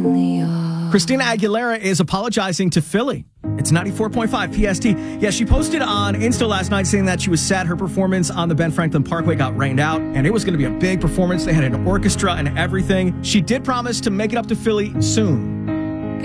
Christina Aguilera is apologizing to Philly. It's 94.5 PST. Yeah, she posted on Insta last night saying that she was sad her performance on the Ben Franklin Parkway got rained out, and it was going to be a big performance. They had an orchestra and everything. She did promise to make it up to Philly soon.